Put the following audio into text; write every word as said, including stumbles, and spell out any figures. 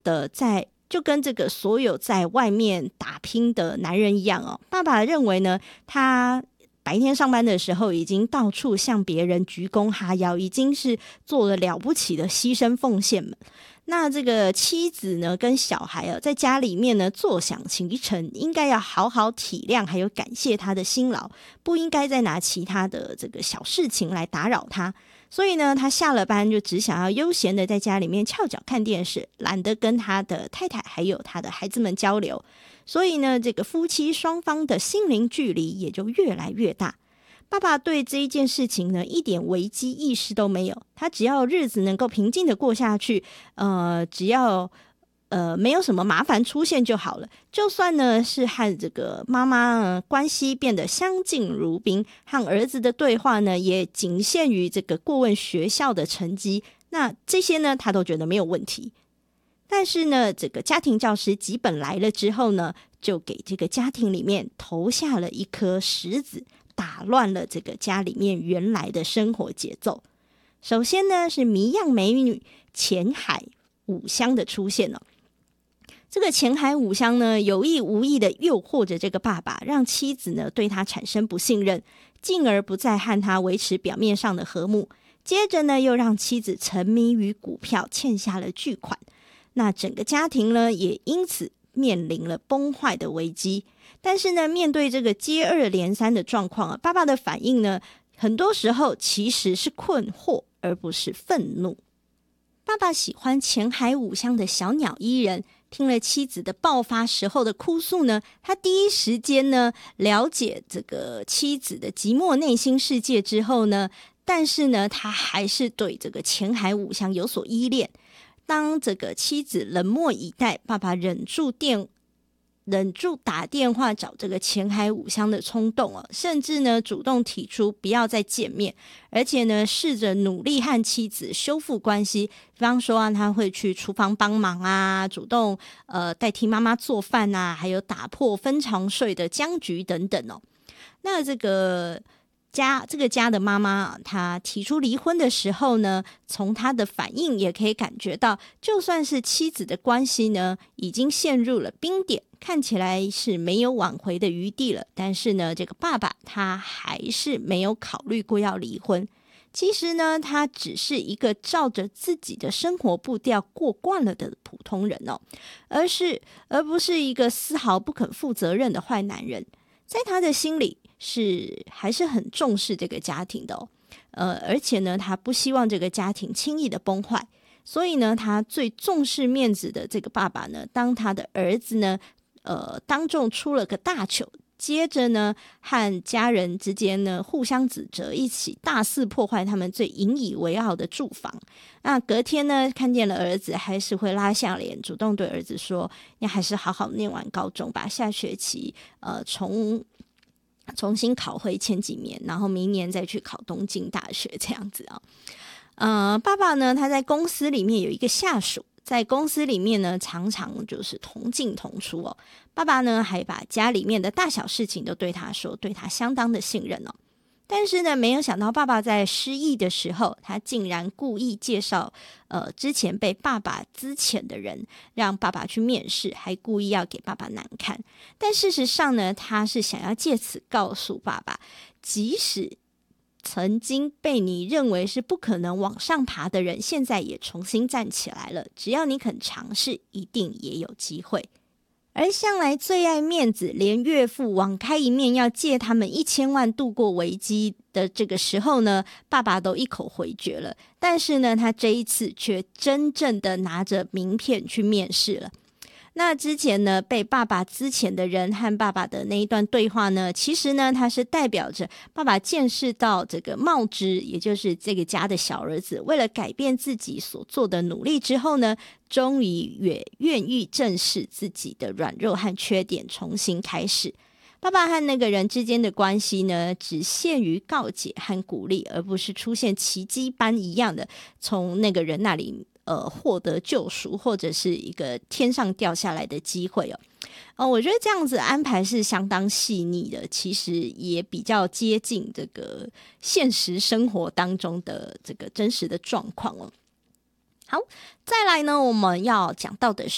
的在就跟这个所有在外面打拼的男人一样哦，爸爸认为呢，他白天上班的时候已经到处向别人鞠躬哈腰，已经是做了了不起的牺牲奉献们。那这个妻子呢跟小孩啊，在家里面呢坐享其成，应该要好好体谅还有感谢他的辛劳，不应该再拿其他的这个小事情来打扰他。所以呢，他下了班就只想要悠闲的在家里面翘脚看电视，懒得跟他的太太还有他的孩子们交流。所以呢，这个夫妻双方的心灵距离也就越来越大。爸爸对这一件事情呢，一点危机意识都没有，他只要日子能够平静的过下去，呃，只要呃没有什么麻烦出现就好了。就算呢是和这个妈妈呢关系变得相敬如宾，和儿子的对话呢也仅限于这个过问学校的成绩，那这些呢他都觉得没有问题。但是呢，这个家庭教师吉本来了之后呢，就给这个家庭里面投下了一颗石子，打乱了这个家里面原来的生活节奏。首先呢，是谜样美女浅海五香的出现哦。这个浅海五香呢，有意无意的诱惑着这个爸爸，让妻子呢对他产生不信任，进而不再和他维持表面上的和睦。接着呢，又让妻子沉迷于股票，欠下了巨款。那整个家庭呢，也因此面临了崩坏的危机。但是呢，面对这个接二连三的状况啊，爸爸的反应呢，很多时候其实是困惑，而不是愤怒。爸爸喜欢浅海五香的小鸟依人，听了妻子的爆发时候的哭诉呢，他第一时间呢了解这个妻子的寂寞内心世界之后呢，但是呢，他还是对这个浅海五香有所依恋。当这个妻子冷漠以待，爸爸忍住电忍住打电话找这个浅海五香的冲动哦，甚至呢主动提出不要再见面，而且呢试着努力和妻子修复关系。比方说啊，他会去厨房帮忙啊，主动呃代替妈妈做饭啊，还有打破分床睡的僵局等等哦。那这个家这个家的妈妈，她提出离婚的时候呢，从她的反应也可以感觉到，就算是妻子的关系呢，已经陷入了冰点，看起来是没有挽回的余地了，但是呢，这个爸爸他还是没有考虑过要离婚。其实呢，他只是一个照着自己的生活步调过惯了的普通人哦，而是而不是一个丝毫不肯负责任的坏男人。在他的心里是还是很重视这个家庭的哦，呃，而且呢，他不希望这个家庭轻易的崩坏，所以呢，他最重视面子的这个爸爸呢，当他的儿子呢，呃，当众出了个大糗，接着呢，和家人之间呢互相指责，一起大肆破坏他们最引以为傲的住房。那隔天呢，看见了儿子，还是会拉下脸，主动对儿子说：“你还是好好念完高中吧，下学期呃重重新考回前几名，然后明年再去考东京大学这样子啊。”呃，爸爸呢，他在公司里面有一个下属。在公司里面呢，常常就是同进同出哦。爸爸呢，还把家里面的大小事情都对他说，对他相当的信任哦。但是呢，没有想到爸爸在失忆的时候，他竟然故意介绍呃之前被爸爸资遣的人，让爸爸去面试，还故意要给爸爸难看。但事实上呢，他是想要借此告诉爸爸，即使曾经被你认为是不可能往上爬的人，现在也重新站起来了。只要你肯尝试，一定也有机会。而向来最爱面子，连岳父网开一面要借他们一千万度过危机的这个时候呢，爸爸都一口回绝了。但是呢，他这一次却真正的拿着名片去面试了。那之前呢，被爸爸资遣的人和爸爸的那一段对话呢，其实呢，它是代表着爸爸见识到这个茂之，也就是这个家的小儿子，为了改变自己所做的努力之后呢，终于也愿意正视自己的软弱和缺点，重新开始。爸爸和那个人之间的关系呢，只限于告解和鼓励，而不是出现奇迹般一样的从那个人那里呃，获得救赎，或者是一个天上掉下来的机会哦。呃，我觉得这样子安排是相当细腻的，其实也比较接近这个现实生活当中的这个真实的状况哦。好，再来呢，我们要讲到的